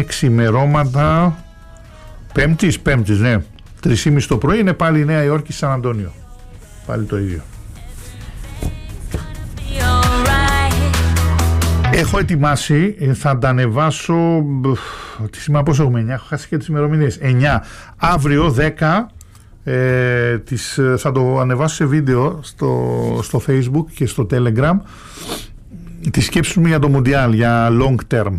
ξημερώματα Πέμπτης, ναι. 3:30 το πρωί είναι πάλι η Νέα Υόρκη, Σαν Αντώνιο. Πάλι το ίδιο. Έχω ετοιμάσει, θα τα ανεβάσω. Τι σήμερα πόσο έχουμε, 9, έχω χάσει και τις ημερομηνίες. 9, αύριο 10. Θα το ανεβάσω σε βίντεο στο Facebook και στο Telegram. Τη σκέψη μου για το Μουντιάλ, για long term.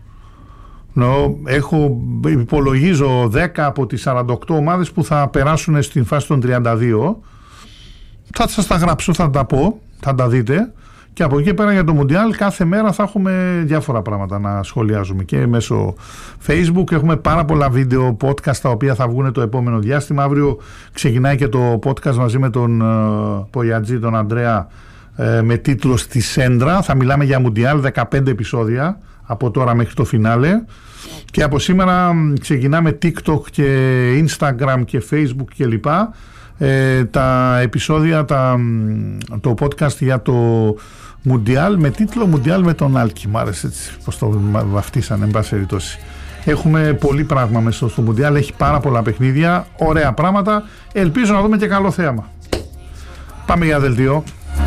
Υπολογίζω 10 από τις 48 ομάδες που θα περάσουν στην φάση των 32. Θα σας τα γράψω, θα τα πω, θα τα δείτε. Και από εκεί πέρα για το Μουντιάλ κάθε μέρα θα έχουμε διάφορα πράγματα να σχολιάζουμε και μέσω Facebook. Έχουμε πάρα πολλά βίντεο podcast τα οποία θα βγουν το επόμενο διάστημα. Αύριο ξεκινάει και το podcast μαζί με τον Πογιατζή, τον Ανδρέα, με τίτλο «Στη Σέντρα». Θα μιλάμε για Μουντιάλ, 15 επεισόδια από τώρα μέχρι το φινάλε. Και από σήμερα ξεκινάμε TikTok και Instagram και Facebook κλπ. Τα επεισόδια, το podcast για το Μουντιάλ με τίτλο «Μουντιάλ με τον Άλκη». Μ' άρεσε έτσι πως το βαφτίσανε, εν πάση περιπτώσει. Έχουμε πολύ πράγμα μέσα στο Μουντιάλ, έχει πάρα πολλά παιχνίδια, ωραία πράγματα. Ελπίζω να δούμε και καλό θέαμα. Πάμε για δελτίο.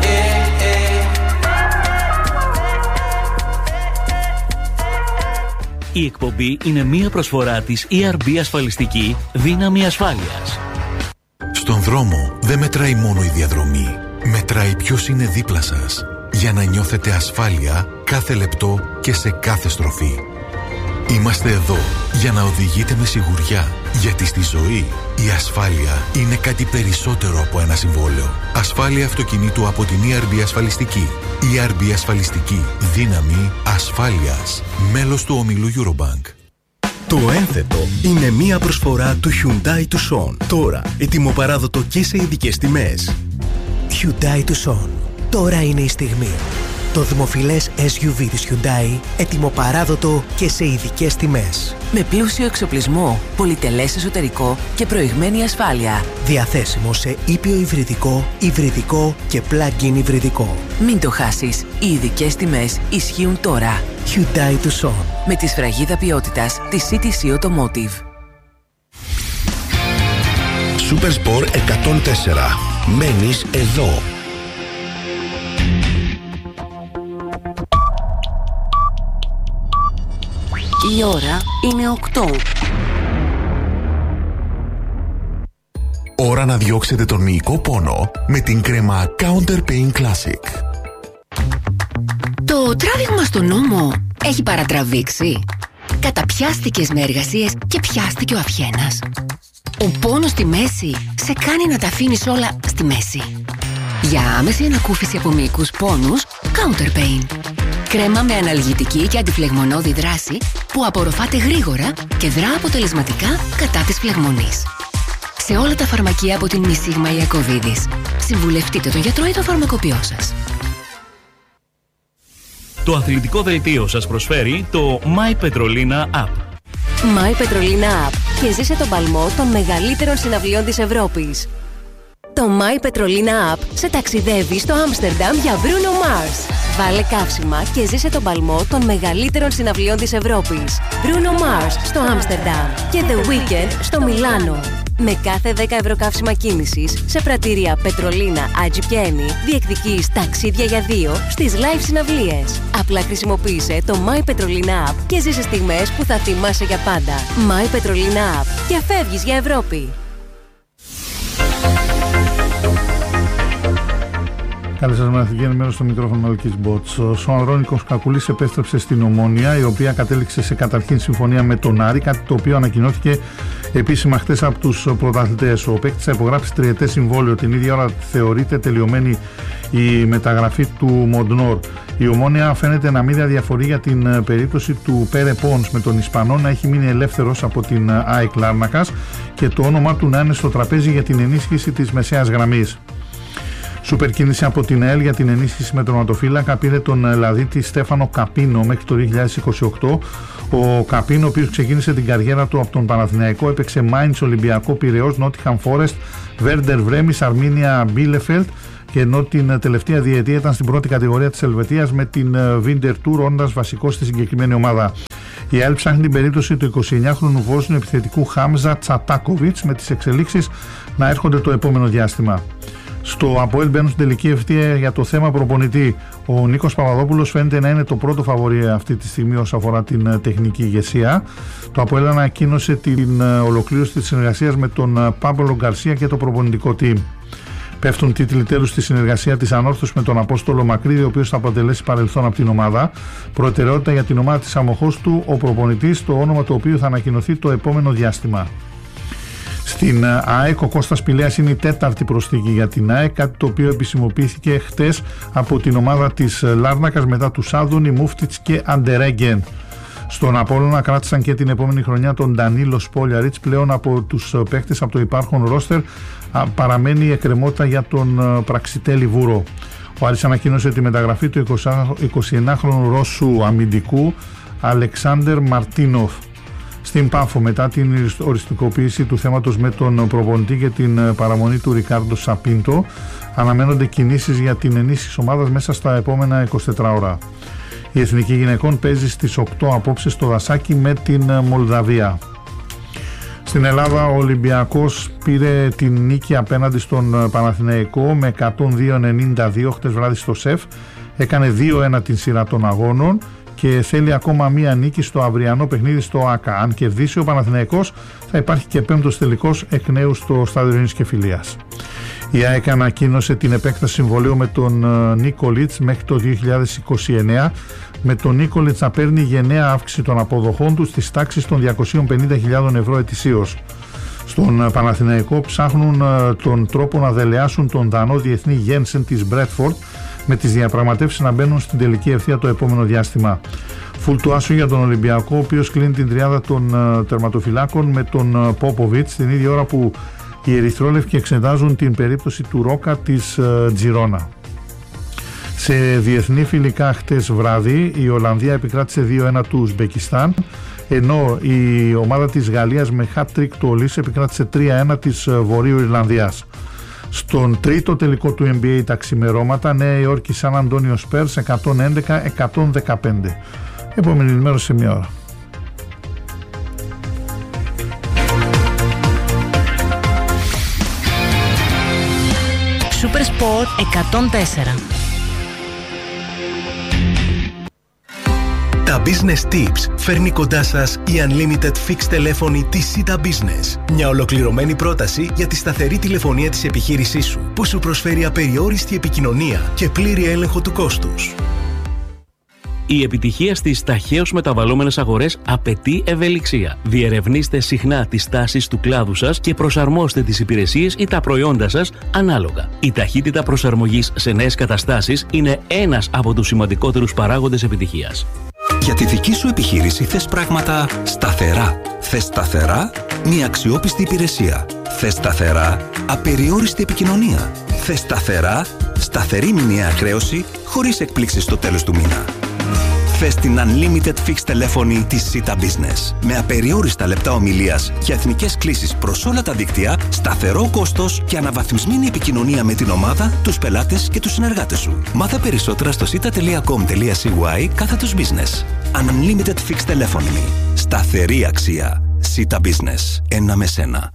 Η εκπομπή είναι μία προσφορά της ERB Ασφαλιστική, δύναμη ασφάλειας. Στον δρόμο δεν μετράει μόνο η διαδρομή. Μετράει ποιος είναι δίπλα σας, για να νιώθετε ασφάλεια κάθε λεπτό και σε κάθε στροφή. Είμαστε εδώ για να οδηγείτε με σιγουριά, γιατί στη ζωή η ασφάλεια είναι κάτι περισσότερο από ένα συμβόλαιο. Ασφάλεια αυτοκινήτου από την ERB Ασφαλιστική. ERB Ασφαλιστική, δύναμη ασφάλειας. Μέλος του ομίλου Eurobank. Το ένθετο είναι μία προσφορά του Hyundai Tucson. Τώρα ετοιμοπαράδοτο και σε ειδικές τιμές. Hyundai Tucson. Τώρα είναι η στιγμή. Το δημοφιλές SUV της Hyundai, ετοιμοπαράδοτο και σε ειδικές τιμές. Με πλούσιο εξοπλισμό, πολυτελές εσωτερικό και προηγμένη ασφάλεια. Διαθέσιμο σε ήπιο υβριδικό, υβριδικό και plug-in υβριδικό. Μην το χάσεις, οι ειδικές τιμές ισχύουν τώρα. Hyundai Tucson. Με τη σφραγίδα ποιότητας της CTC Automotive. Supersport 104. Μένεις εδώ. Η ώρα είναι 8. Ώρα να διώξετε τον μυϊκό πόνο με την κρέμα Counter Pain Classic. Το τράβηγμα στον ώμο έχει παρατραβήξει. Καταπιάστηκες με εργασίες και πιάστηκε ο αυχένας. Ο πόνος στη μέση σε κάνει να τα αφήνεις όλα στη μέση. Για άμεση ανακούφιση από μυϊκούς πόνους, Counter Pain. Κρέμα με αναλγητική και αντιφλεγμονώδη δράση που απορροφάται γρήγορα και δρά αποτελεσματικά κατά της φλεγμονής. Σε όλα τα φαρμακεία από την Μισίγμα Ιακωβίδης. Συμβουλευτείτε τον γιατρό ή το φαρμακοποιό σας. Το αθλητικό δελτίο σας προσφέρει το My Petrolina App. My Petrolina App και ζήσε τον παλμό των μεγαλύτερων συναυλιών της Ευρώπης. Το My Petrolina App σε ταξιδεύει στο Άμστερνταμ για Bruno Mars. Βάλε καύσιμα και ζήσε τον παλμό των μεγαλύτερων συναυλιών της Ευρώπης. Bruno Mars στο Άμστερνταμ και The Weeknd στο Μιλάνο. Με κάθε 10 ευρώ καύσιμα κίνησης σε πρατήρια Πετρολίνα, Άτζι και Ένι διεκδικείς ταξίδια για 2 στις live συναυλίες. Απλά χρησιμοποίησε το My Petrolina App και ζήσε στιγμές που θα θυμάσαι για πάντα. My Petrolina App και φεύγεις για Ευρώπη. Καλή σας μέρα, ενημέρωση στο μικρόφωνο Μαλκής Μπότς. Ο Ανδρώνικος Κακουλής επέστρεψε στην Ομόνοια, η οποία κατέληξε σε καταρχήν συμφωνία με τον Άρη, κάτι το οποίο ανακοινώθηκε επίσημα χτες από τους πρωταθλητές. Ο παίκτης θα υπογράψει τριετές συμβόλαιο. Την ίδια ώρα θεωρείται τελειωμένη η μεταγραφή του Μοντνόρ. Η Ομόνοια φαίνεται να μην διαφορεί για την περίπτωση του Πέρε Πόνς, με τον Ισπανό να έχει μείνει ελεύθερος από την ΑΕΚ Λάρνακας και το όνομά του να είναι στο τραπέζι για την ενίσχυση της μεσαίας γραμμής. Σούπερ κίνηση από την ΕΕΛ για την ενίσχυση με τον ματοφύλακα πήρε τον Ελλαδίτη Στέφανο Καπίνο μέχρι το 2028. Ο Καπίνο, ο οποίος ξεκίνησε την καριέρα του από τον Παναθηναϊκό, έπαιξε Μάινς, Ολυμπιακό Πειραιώς, Νότιχαμ Φόρεστ, Βέρντερ Βρέμις, Αρμίνια Μπίλεφελτ, και ενώ την τελευταία διετία ήταν στην πρώτη κατηγορία της Ελβετίας με την Winter Tour, όντας βασικός στη συγκεκριμένη ομάδα. Η ΑΕΛ ψάχνει την περίπτωση του 29χρονου Βόσνιου επιθετικού Χάμζα Τσατάκοβιτς, με τις εξελίξεις να έρχονται το επόμενο διάστημα. Στο ΑΠΟΕΛ μπαίνουν στην τελική ευθεία για το θέμα προπονητή. Ο Νίκος Παπαδόπουλος φαίνεται να είναι το πρώτο φαβορί αυτή τη στιγμή όσον αφορά την τεχνική ηγεσία. Το ΑΠΟΕΛ ανακοίνωσε την ολοκλήρωση της συνεργασίας με τον Πάμπολο Γκαρσία και το προπονητικό team. Πέφτουν τίτλοι τέλους στη συνεργασία της Ανόρθωσης με τον Απόστολο Μακρύδη, ο οποίος θα αποτελέσει παρελθόν από την ομάδα. Προτεραιότητα για την ομάδα της Αμοχώστου, ο προπονητής, το όνομα του οποίου θα ανακοινωθεί το επόμενο διάστημα. Στην ΑΕΚ ο Κώστας Πηλέας είναι η τέταρτη προσθήκη για την ΑΕΚ, κάτι το οποίο επισημοποιήθηκε χτες από την ομάδα της Λάρνακας μετά του Σάδουνι, Μούφτιτς και Αντερέγγεν. Στον Απόλλωνα κράτησαν και την επόμενη χρονιά τον Ντανίλο Σπόλιαριτς. Πλέον από τους παίκτες από το υπάρχον ρόστερ παραμένει η εκκρεμότητα για τον Πραξιτέλη Βούρο. Ο Άρης ανακοίνωσε τη μεταγραφή του 29χρονου Ρώσου αμυντικού Αλεξάνδερ Μαρτίνοφ. Στην Πάφο, μετά την οριστικοποίηση του θέματος με τον προπονητή και την παραμονή του Ρικάρντο Σαπίντο, αναμένονται κινήσεις για την ενίσχυση ομάδας μέσα στα επόμενα 24 ώρα. Η Εθνική Γυναικών παίζει στις 8 απόψε στο Δασάκι με την Μολδαβία. Στην Ελλάδα ο Ολυμπιακός πήρε την νίκη απέναντι στον Παναθηναϊκό με 102-92 χτες βράδυ στο ΣΕΦ. Έκανε 2-1 την σειρά των αγώνων και θέλει ακόμα μία νίκη στο αυριανό παιχνίδι στο ΆΚΑ. Αν κερδίσει ο Παναθηναϊκός θα υπάρχει και πέμπτος τελικός εκ νέου στο Στάδιο Ειρήνης και Φιλίας. Η ΑΕΚ ανακοίνωσε την επέκταση συμβολαίου με τον Νίκολιτς μέχρι το 2029, με τον Νίκολιτς να παίρνει γενναία αύξηση των αποδοχών του στις τάξεις των 250.000 ευρώ ετησίως. Στον Παναθηναϊκό ψάχνουν τον τρόπο να δελεάσουν τον δανό διεθνή Γένσεν της Μπρέτφορντ, με τις διαπραγματεύσεις να μπαίνουν στην τελική ευθεία το επόμενο διάστημα. Φουλ του άσου για τον Ολυμπιακό, ο οποίος κλείνει την τριάδα των τερματοφυλάκων με τον Πόποβιτς την ίδια ώρα που οι ερυθρόλευκοι εξετάζουν την περίπτωση του Ρόκα της Τζιρόνα. Σε διεθνή φιλικά χτες βράδυ η Ολλανδία επικράτησε 2-1 του Ουσμπεκιστάν, ενώ η ομάδα της Γαλλίας με hat-trick του Ολύς επικράτησε 3-1 της Βορείου Ιρλανδίας. Στον τρίτο τελικό του NBA τα ξημερώματα, Νέα Υόρκη Σαν Αντώνιο Σπέρς 111-115. Επόμενη ενημέρωση σε μία ώρα. Super Sport 104. Τα Business Tips φέρνει κοντά σας η Unlimited Fixed τηλέφωνη της Sita Business. Μια ολοκληρωμένη πρόταση για τη σταθερή τηλεφωνία της επιχείρησής σου, που σου προσφέρει απεριόριστη επικοινωνία και πλήρη έλεγχο του κόστους. Η επιτυχία στις ταχαίως μεταβαλλόμενες αγορές απαιτεί ευελιξία. Διερευνήστε συχνά τις τάσεις του κλάδου σας και προσαρμόστε τις υπηρεσίες ή τα προϊόντα σας ανάλογα. Η ταχύτητα προσαρμογής σε νέες καταστάσεις είναι ένας από τους σημαντικότερους παράγοντες επιτυχίας. Για τη δική σου επιχείρηση θες πράγματα σταθερά. Θες σταθερά μια αξιόπιστη υπηρεσία. Θες σταθερά απεριόριστη επικοινωνία. Θες σταθερά σταθερή μηνιαία χρέωση χωρίς εκπλήξεις στο τέλος του μήνα. Θες την Unlimited Fixed τηλέφωνη της Sita Business. Με απεριόριστα λεπτά ομιλίας και εθνικές κλήσεις προς όλα τα δίκτυα, σταθερό κόστος και αναβαθμισμένη επικοινωνία με την ομάδα, τους πελάτες και τους συνεργάτες σου. Μάθε περισσότερα στο sita.com.cy/business. Unlimited Fixed τηλέφωνη. Σταθερή αξία. Sita Business. Ένα με σένα.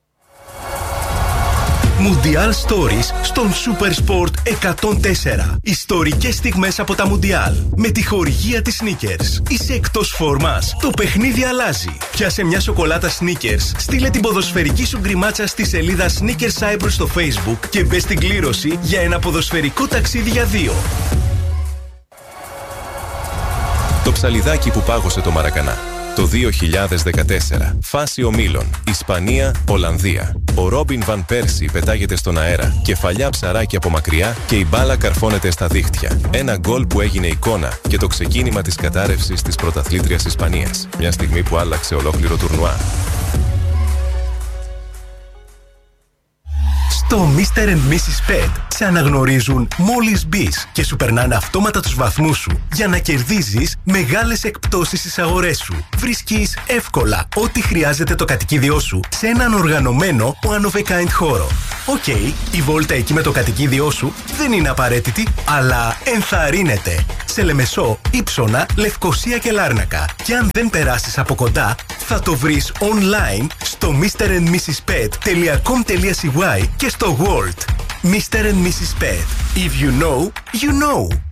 Mundial Stories στον Super Sport 104. Ιστορικές στιγμές από τα Mundial. Με τη χορηγία της Snickers. Είσαι εκτός φόρμας? Το παιχνίδι αλλάζει. Πιάσε μια σοκολάτα Snickers. Στείλε την ποδοσφαιρική σου γκριμάτσα στη σελίδα Snickers Cyprus στο Facebook και μπες στην κλήρωση για ένα ποδοσφαιρικό ταξίδι για 2. Το ψαλιδάκι που πάγωσε το Μαρακανά. Το 2014. Φάση ομίλων. Ισπανία, Ολλανδία. Ο Ρόμπιν Βαν Πέρσι πετάγεται στον αέρα. Κεφαλιά ψαράκι από μακριά και η μπάλα καρφώνεται στα δίχτυα. Ένα γκολ που έγινε εικόνα και το ξεκίνημα της κατάρρευσης της πρωταθλήτριας Ισπανίας. Μια στιγμή που άλλαξε ολόκληρο τουρνουά. Στο Mr. and Mrs. Pet σε αναγνωρίζουν μόλις μπεις και σου περνάνε αυτόματα τους βαθμούς σου για να κερδίζεις μεγάλες εκπτώσεις στις αγορές σου. Βρίσκεις εύκολα ό,τι χρειάζεται το κατοικίδιό σου σε έναν οργανωμένο one of a kind χώρο. Οκ, η βόλτα εκεί με το κατοικίδιό σου δεν είναι απαραίτητη, αλλά ενθαρρύνεται. Σε Λεμεσό, Ύψωνα, Λευκοσία και Λάρνακα. Και αν δεν περάσεις από κοντά, θα το βρεις online στο mrandmrspet.com.cy και στο World. Mr. and Mrs. Pet. If you know, you know.